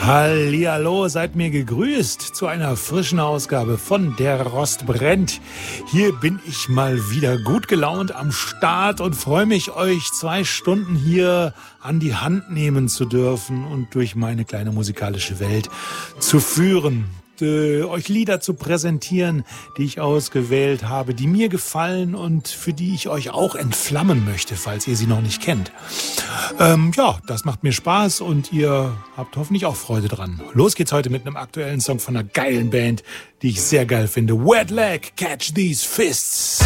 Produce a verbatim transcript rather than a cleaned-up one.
Hallihallo, seid mir gegrüßt zu einer frischen Ausgabe von Der Rost brennt. Hier bin ich mal wieder gut gelaunt am Start und freue mich, euch zwei Stunden hier an die Hand nehmen zu dürfen und durch meine kleine musikalische Welt zu führen. Äh, euch Lieder zu präsentieren, die ich ausgewählt habe, die mir gefallen und für die ich euch auch entflammen möchte, falls ihr sie noch nicht kennt. Ähm, ja, das macht mir Spaß und ihr habt hoffentlich auch Freude dran. Los geht's heute mit einem aktuellen Song von einer geilen Band, die ich sehr geil finde. Wet Leg, Catch These Fists.